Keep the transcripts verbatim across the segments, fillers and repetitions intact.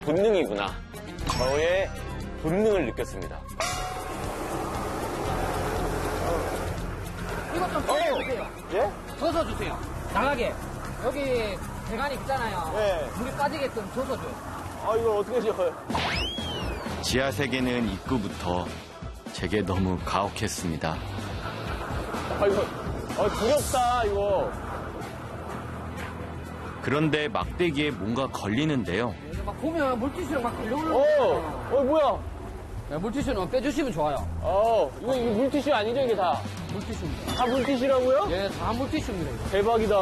본능이구나. 저의 본능을 느꼈습니다. 이것 좀 빼주세요. 예? 젖어주세요. 나가게. 여기 배관이 있잖아요. 네. 물이 빠지게끔 젖어줘요. 아, 이걸 어떻게 지어요? 지하 세계는 입구부터 제게 너무 가혹했습니다. 아, 이거, 아, 두렵다, 이거. 그런데 막대기에 뭔가 걸리는데요. 막 보면 물티슈랑 막 걸려오는 어, 거. 어, 뭐야? 네, 물티슈는 빼주시면 좋아요. 어, 이거, 이거 물티슈 아니죠, 이게 다? 물티슈입니다. 다 물티슈라고요? 예, 다 물티슈입니다. 이거. 대박이다.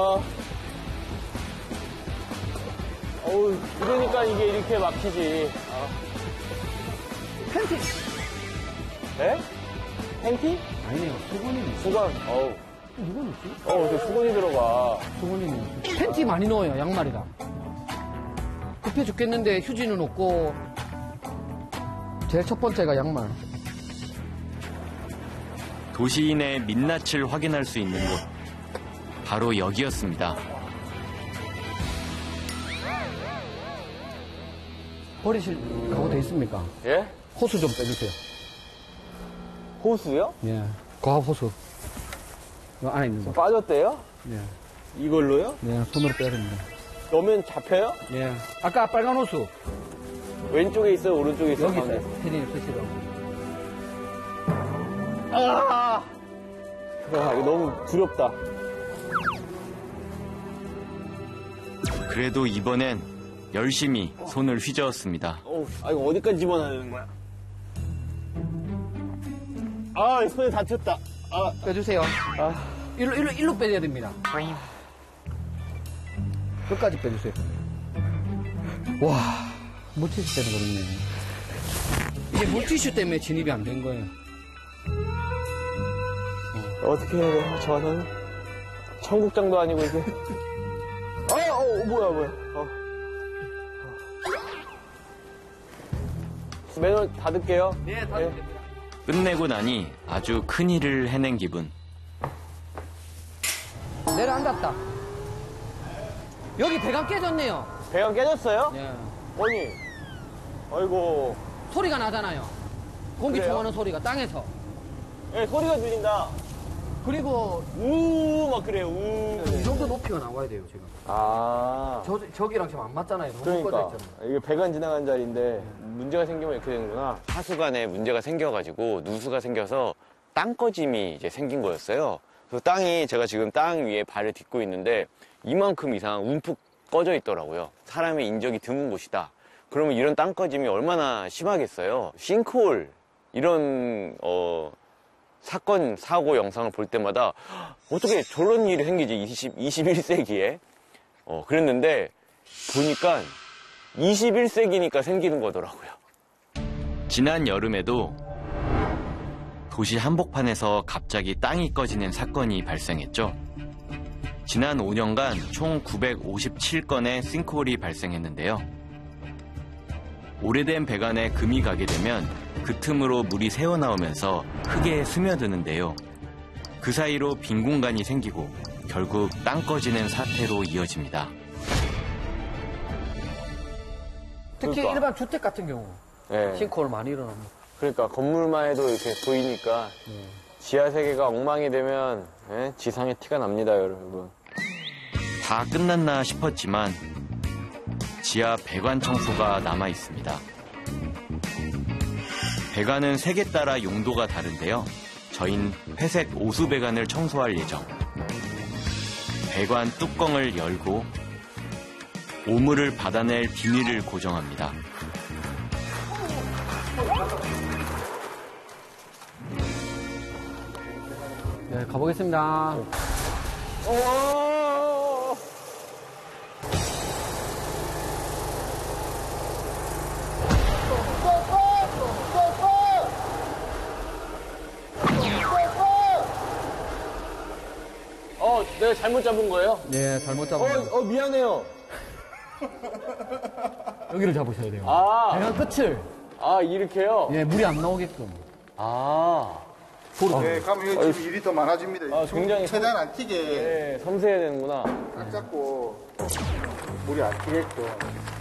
어우, 이러니까 이게 이렇게 막히지. 아. 팬티. 네? 팬티? 아니네요. 수건이. 수건. 어우. 누가 넣지? 어, 어떻게 수건이 들어가. 수건이. 팬티 많이 넣어요, 양말이랑. 급해 죽겠는데 휴지는 없고. 제일 첫 번째가 양말. 도시인의 민낯을 확인할 수 있는 곳. 바로 여기였습니다. 버리실 각오 돼 있습니까? 예? 호수 좀 빼주세요. 호수요? 예. 고압 호수. 이 안에 있는 거. 빠졌대요? 예. 이걸로요? 네, 손으로 빼야 됩니다. 넣으면 잡혀요? 예. 아까 빨간 호수. 왼쪽에 있어요? 오른쪽에 있어요? 여기 가운데? 있어요. 패딩 표시로. 아! 야, 이거 너무 두렵다. 그래도 이번엔 열심히 손을 휘저었습니다. 어우, 아, 이거 어디까지 집어넣어야 되는 거야? 아, 이 손에 다쳤다. 아, 빼주세요. 아. 일로, 일로, 일로 빼야 됩니다. 끝까지 빼주세요. 와, 물티슈 때문에 그렇네. 이게 물티슈 때문에 진입이 안 된 거예요. 어떻게 해야 돼요? 저는 청국장도 아니고 이게. 아, 어, 뭐야, 뭐야. 어. 맨홀 닫을게요. 네, 다 됩니다. 끝내고 나니 아주 큰일을 해낸 기분. 내려앉았다. 여기 배관 깨졌네요. 배관 깨졌어요? 예. 아니, 아이고. 소리가 나잖아요. 공기 그래요? 통하는 소리가 땅에서. 예, 소리가 들린다. 그리고 우, 막 그래요, 우. 이 정도 높이가 나와야 돼요, 지금. 아. 저, 저기랑 지금 안 맞잖아요. 너무 그러니까. 꺼져 있잖아요. 이게 배관 지나간 자리인데 문제가 생기면 이렇게 되는구나. 하수관에 문제가 생겨가지고 누수가 생겨서 땅 꺼짐이 이제 생긴 거였어요. 그래서 땅이 제가 지금 땅 위에 발을 딛고 있는데 이만큼 이상 움푹 꺼져 있더라고요. 사람의 인적이 드문 곳이다. 그러면 이런 땅 꺼짐이 얼마나 심하겠어요. 싱크홀 이런 어, 사건 사고 영상을 볼 때마다 어떻게 저런 일이 생기지 이십, 이십일 세기에 어, 그랬는데 보니까 이십일 세기니까 생기는 거더라고요. 지난 여름에도 도시 한복판에서 갑자기 땅이 꺼지는 사건이 발생했죠. 지난 오 년간 총 구백오십칠 건의 싱크홀이 발생했는데요. 오래된 배관에 금이 가게 되면 그 틈으로 물이 새어나오면서 흙에 스며드는데요. 그 사이로 빈 공간이 생기고 결국 땅 꺼지는 사태로 이어집니다. 특히 그러니까. 일반 주택 같은 경우 네. 싱크홀 많이 일어납니다. 그러니까 건물만 해도 이렇게 보이니까 지하 세계가 엉망이 되면 예? 지상에 티가 납니다, 여러분. 다 끝났나 싶었지만 지하 배관 청소가 남아 있습니다. 배관은 색에 따라 용도가 다른데요. 저흰 회색 오수 배관을 청소할 예정. 배관 뚜껑을 열고 오물을 받아낼 비닐을 고정합니다. 네, 가보겠습니다. 오! 어, 내가 잘못 잡은 거예요? 네, 잘못 어, 잡았어요. 어, 미안해요. 여기를 잡으셔야 돼요. 아, 배관 끝을 아, 이렇게요? 예, 물이 안 나오게끔. 아, 네, 가면 이거 지금 일이 더 많아집니다. 아, 굉장히 최대한 안 튀게 네, 섬세해야 되는구나. 딱 잡고 물이 안 튀게끔.